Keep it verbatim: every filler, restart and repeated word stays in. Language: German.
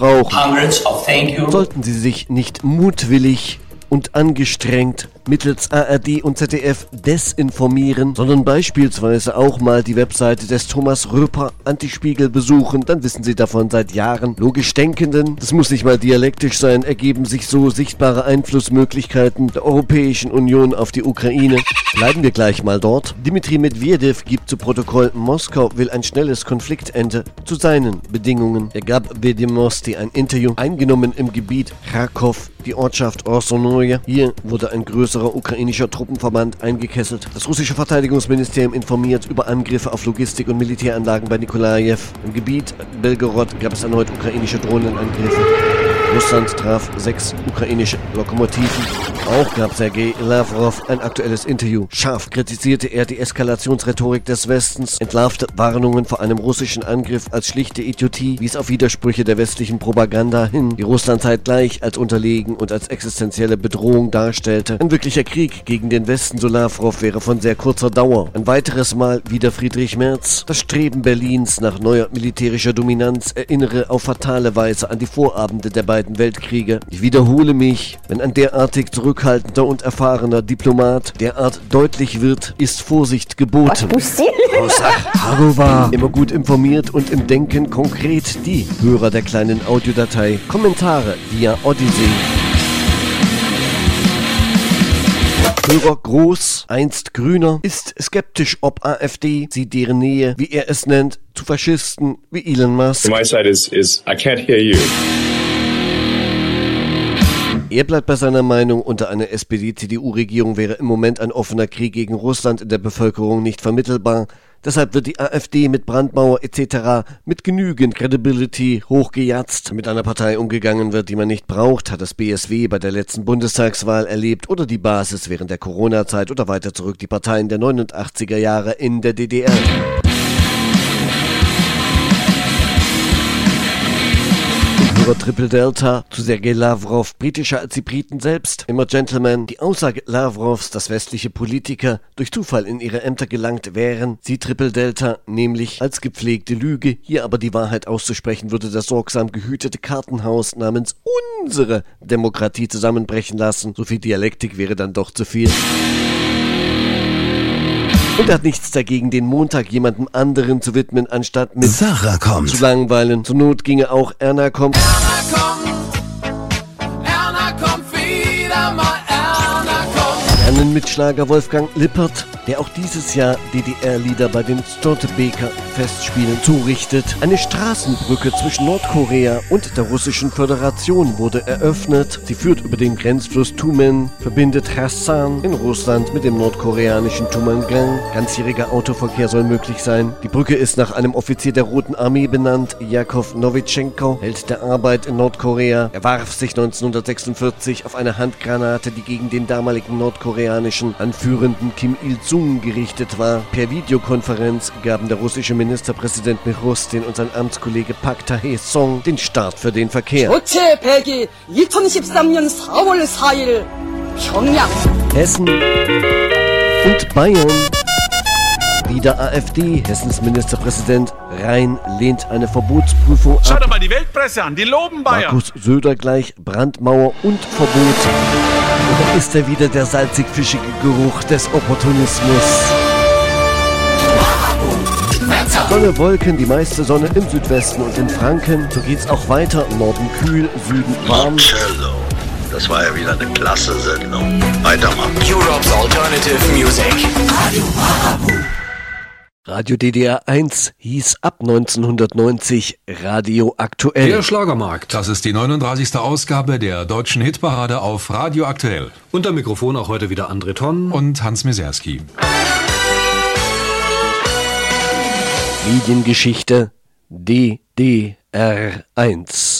missbrauchen. Hundreds of thank you. Sollten sie sich nicht mutwillig und angestrengt mittels A R D und Z D F desinformieren, sondern beispielsweise auch mal die Webseite des Thomas Röper Antispiegel besuchen, dann wissen Sie davon seit Jahren. Logisch Denkenden, das muss nicht mal dialektisch sein, ergeben sich so sichtbare Einflussmöglichkeiten der Europäischen Union auf die Ukraine. Bleiben wir gleich mal dort. Dmitri Medvedev gibt zu Protokoll, Moskau will ein schnelles Konfliktende zu seinen Bedingungen. Er gab Vedemosti ein Interview, eingenommen im Gebiet Kharkov, die Ortschaft Orsonoje. Hier wurde ein größerer ukrainischer Truppenverband eingekesselt. Das russische Verteidigungsministerium informiert über Angriffe auf Logistik- und Militäranlagen bei Nikolajew. Im Gebiet Belgorod gab es erneut ukrainische Drohnenangriffe. Russland traf sechs ukrainische Lokomotiven. Auch gab Sergei Lavrov ein aktuelles Interview. Scharf kritisierte er die Eskalationsrhetorik des Westens, entlarvte Warnungen vor einem russischen Angriff als schlichte Idiotie, wies auf Widersprüche der westlichen Propaganda hin, die Russland zeitgleich als unterlegen und als existenzielle Bedrohung darstellte. Ein wirklicher Krieg gegen den Westen, so Lavrov, wäre von sehr kurzer Dauer. Ein weiteres Mal wieder Friedrich Merz. Das Streben Berlins nach neuer militärischer Dominanz erinnere auf fatale Weise an die Vorabende der beiden Weltkriege. Ich wiederhole mich, wenn ein derartig zurückhaltender und erfahrener Diplomat derart deutlich wird, ist Vorsicht geboten. Harova, immer gut informiert und im Denken konkret. Die Hörer der kleinen Audiodatei. Kommentare via Odyssey. Hörer Groß, einst Grüner, ist skeptisch ob AfD, sieht deren Nähe, wie er es nennt, zu Faschisten wie Elon Musk. My side is, is I can't hear you. Er bleibt bei seiner Meinung, unter einer S P D C D U-Regierung wäre im Moment ein offener Krieg gegen Russland in der Bevölkerung nicht vermittelbar. Deshalb wird die AfD mit Brandmauer et cetera mit genügend Credibility hochgejatzt. Mit einer Partei umgegangen wird, die man nicht braucht, hat das B S W bei der letzten Bundestagswahl erlebt oder die Basis während der Corona-Zeit oder weiter zurück die Parteien der neunundachtziger Jahre in der D D R. Hörer Triple Delta zu Sergei Lavrov, britischer als die Briten selbst, immer Gentleman. Die Aussage Lavrovs, dass westliche Politiker durch Zufall in ihre Ämter gelangt wären, sieht Triple Delta nämlich als gepflegte Lüge. Hier aber die Wahrheit auszusprechen, würde das sorgsam gehütete Kartenhaus namens unsere Demokratie zusammenbrechen lassen. So viel Dialektik wäre dann doch zu viel. Und er hat nichts dagegen, den Montag jemandem anderen zu widmen, anstatt mit Sarah kommt zu langweilen. Zur Not ginge auch Erna kommt. Erna kommt, Erna kommt wieder mal, Erna kommt. Einen Mitschlager Wolfgang Lippert, der auch dieses Jahr D D R-Lieder bei den Stortebeker Festspielen zurichtet. Eine Straßenbrücke zwischen Nordkorea und der Russischen Föderation wurde eröffnet. Sie führt über den Grenzfluss Tumen, verbindet Kherson in Russland mit dem nordkoreanischen Tumangang. Ganzjähriger Autoverkehr soll möglich sein. Die Brücke ist nach einem Offizier der Roten Armee benannt, Jakov Nowitschenko, Held der Arbeit in Nordkorea. Er warf sich neunzehnhundertsechsundvierzig auf eine Handgranate, die gegen den damaligen nordkoreanischen Anführenden Kim Il-sung gerichtet war. Per Videokonferenz gaben der russische Ministerpräsident Mishustin und sein Amtskollege Park Tae-sung den Start für den Verkehr. Hessen und Bayern. Wieder AfD. Hessens Ministerpräsident Rhein lehnt eine Verbotsprüfung ab. Schau doch mal die Weltpresse an, die loben Bayern. Markus Söder gleich Brandmauer und Verbot. Und da ist er wieder, der salzig-fischige Geruch des Opportunismus. Sonne, Wolken, die meiste Sonne im Südwesten und in Franken. So geht's auch weiter. Norden kühl, Süden warm. Marcello. Das war ja wieder eine klasse Sendung. Weitermachen. Europe's Alternative Music. Radio Marabu. Radio D D R eins hieß ab neunzehnhundertneunzig Radio Aktuell. Der Schlagermarkt. Das ist die neununddreißigste Ausgabe der deutschen Hitparade auf Radio Aktuell. Unter Mikrofon auch heute wieder André Tonn und Hans Meserski. Mediengeschichte D D R eins.